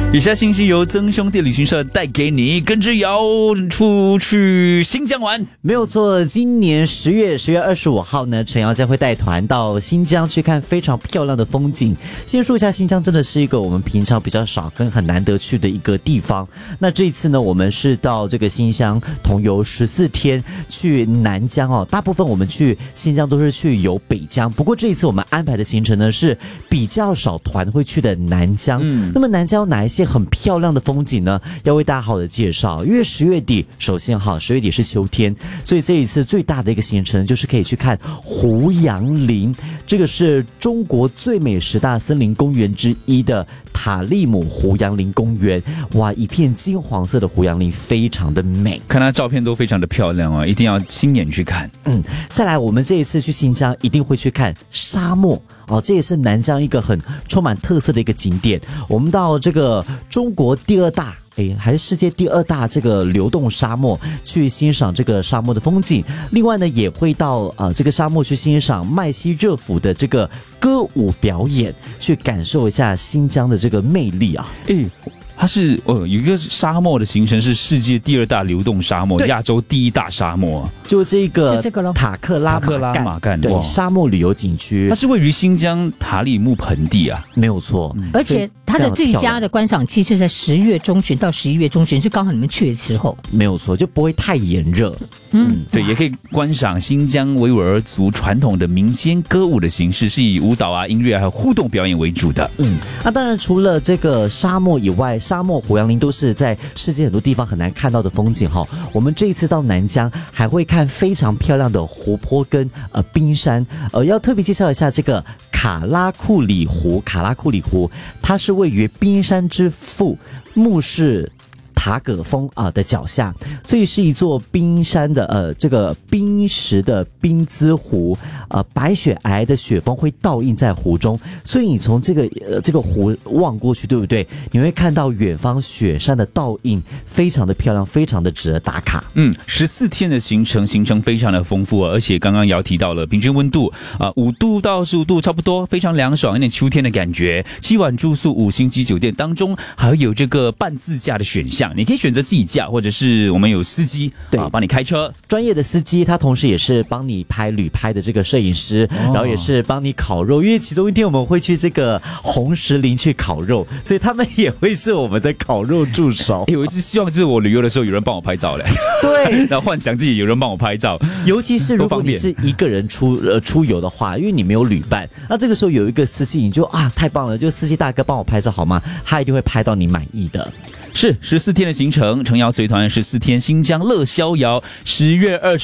以下信息由曾兄弟旅行社带给你，跟着瑶出去新疆玩。 没有错，今年10月25号呢，陈瑶将会带团到新疆去看非常漂亮的风景。先说一下，新疆真的是一个我们平常比较少跟很难得去的一个地方。那这一次呢，我们是到这个新疆同游14天，去南疆哦。大部分我们去新疆都是去游北疆，不过这一次我们安排的行程呢是比较少团会去的南疆。那么南疆有哪一些很漂亮的风景呢？要为大家好好的介绍。因为10月底，首先10月底是秋天，所以这一次最大的一个行程就是可以去看胡杨林，这个是中国最美10大森林公园之一的塔利姆胡杨林公园。哇，一片金黄色的胡杨林，非常的美， 看它照片都非常的漂亮哦，一定要亲眼去看。 再来，我们这一次去新疆一定会去看沙漠哦，这也是南疆一个很充满特色的一个景点。我们到这个中国第2大还是世界第2大这个流动沙漠去欣赏这个沙漠的风景。另外呢，也会到这个沙漠去欣赏麦西热府的这个歌舞表演，去感受一下新疆的这个魅力啊。 它是有一个沙漠的行程是世界第2大流动沙漠，亚洲第1大沙漠， 就这个塔克拉玛干对沙漠旅游景区， 它是位于新疆塔里木盆地啊， 没有错。 而且它的最佳的观赏期是在10月中旬到11月中旬，是刚好你们去的时候， 没有错，就不会太炎热。 对，也可以观赏新疆维吾尔族传统的民间歌舞的形式，是以舞蹈啊、音乐还有互动表演为主的。 那当然除了这个沙漠以外，沙漠胡杨林都是在世界很多地方很难看到的风景哈。我们这一次到南疆还会看非常漂亮的湖泊跟冰山。要特别介绍一下这个卡拉库里湖，它是位于冰山之父木氏塔葛峰的脚下，所以是一座冰山的这个冰石的冰滋湖，白雪皑的雪峰会倒映在湖中，所以你从这个湖望过去，对不对？你会看到远方雪山的倒映，非常的漂亮，非常的值得打卡。 14天的行程非常的丰富，而且刚刚瑶提到了平均温度5度到15度差不多，非常凉爽，有点秋天的感觉。7晚住宿5星级酒店当中，还有这个半自驾的选项。你可以选择自己驾，或者是我们有司机帮你开车， 专业的司机，他同时也是帮你拍旅拍的这个摄影师，然后也是帮你烤肉，因为其中一天我们会去这个红石林去烤肉，所以他们也会是我们的烤肉助手。 我一直希望就是我旅游的时候有人帮我拍照嘞， 对， 然后幻想自己有人帮我拍照， 尤其是如果你是一个人出游的话，因为你没有旅伴，那这个时候有一个司机，你就太棒了，就司机大哥帮我拍照好吗？他一定会拍到你满意的。 是14天的行程，陈瑶随团14天新疆乐逍遥，10月20